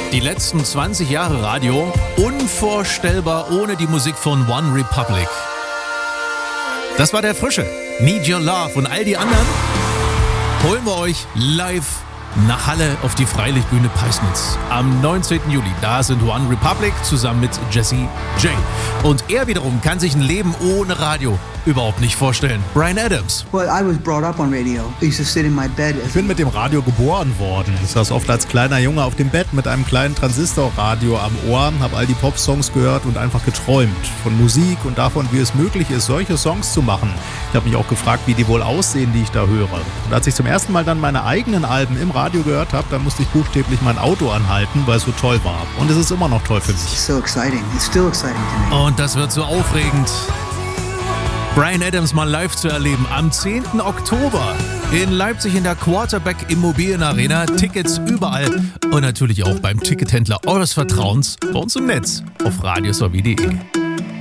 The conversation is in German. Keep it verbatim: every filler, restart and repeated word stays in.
Die letzten zwanzig Jahre Radio, unvorstellbar ohne die Musik von One Republic. Das war der Frische. Need Your Love. Und all die anderen holen wir euch live nach Halle auf die Freilichtbühne Peisnitz. Am neunzehnten Juli. Da sind One Republic zusammen mit Jesse J. Und er wiederum kann sich ein Leben ohne Radio überhaupt nicht vorstellen. Bryan Adams. Well, I was brought up on radio. I used to sit in my bed. Ich bin mit dem Radio geboren worden. Ich saß oft als kleiner Junge auf dem Bett mit einem kleinen Transistorradio am Ohr, habe all die Pop-Songs gehört und einfach geträumt von Musik und davon, wie es möglich ist, solche Songs zu machen. Ich habe mich auch gefragt, wie die wohl aussehen, die ich da höre. Und als ich zum ersten Mal dann meine eigenen Alben im Radio gehört habe, dann musste ich buchstäblich mein Auto anhalten, weil es so toll war. Und es ist immer noch toll für mich. It's so exciting. It's still exciting to me. Und das wird so aufregend, Bryan Adams mal live zu erleben. Am zehnten Oktober in Leipzig in der Quarterback Immobilienarena. Tickets überall und natürlich auch beim Tickethändler eures Vertrauens bei uns im Netz auf radiosowie punkt de.